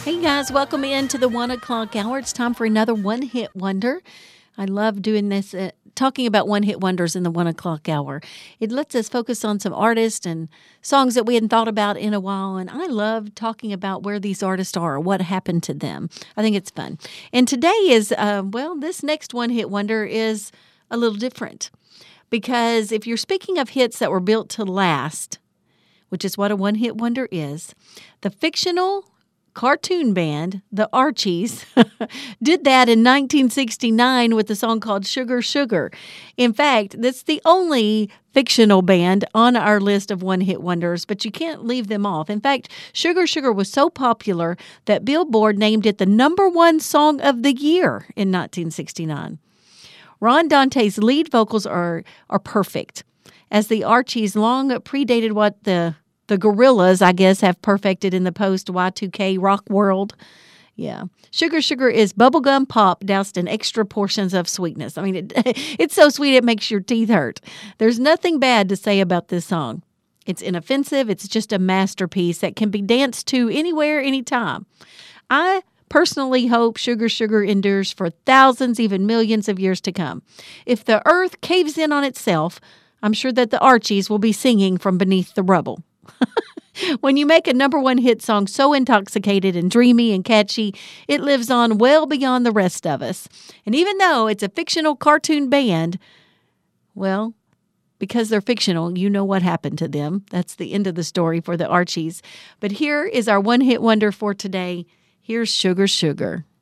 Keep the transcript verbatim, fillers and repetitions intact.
Hey guys, welcome into the one o'clock hour. It's time for another one hit wonder. I love doing this, uh, talking about one hit wonders in the one o'clock hour. It lets us focus on some artists and songs that we hadn't thought about in a while. And I love talking about where these artists are or what happened to them. I think it's fun. And today is, uh, well, this next one hit wonder is a little different. Because if you're speaking of hits that were built to last, which is what a one hit wonder is, the fictional cartoon band, the Archies, did that in nineteen sixty-nine with a song called Sugar Sugar. In fact, that's the only fictional band on our list of one-hit wonders, but you can't leave them off. In fact, Sugar Sugar was so popular that Billboard named it the number one song of the year in nineteen sixty-nine. Ron Dante's lead vocals are, are perfect, as the Archies long predated what the The Gorillas, I guess, have perfected in the post-Y two K rock world. Yeah. Sugar Sugar is bubblegum pop doused in extra portions of sweetness. I mean, it, it's so sweet it makes your teeth hurt. There's nothing bad to say about this song. It's inoffensive. It's just a masterpiece that can be danced to anywhere, anytime. I personally hope Sugar Sugar endures for thousands, even millions of years to come. If the earth caves in on itself, I'm sure that the Archies will be singing from beneath the rubble. When you make a number one hit song so intoxicated and dreamy and catchy, it lives on well beyond the rest of us. And even though it's a fictional cartoon band, well, because they're fictional, you know what happened to them. That's the end of the story for the Archies. But here is our one hit wonder for today. Here's Sugar Sugar.